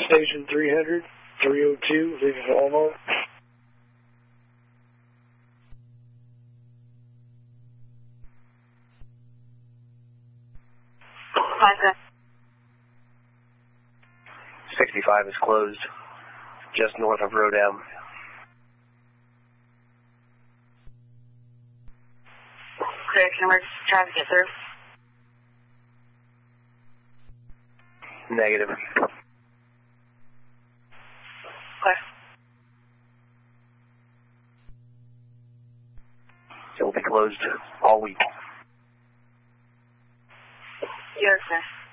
Station 300, 302, leaving Walmart. Hi, 65 is closed, just north of Rodam. Clear, can emergency traffic get through? Negative. Clear. It will be closed all week. You're clear.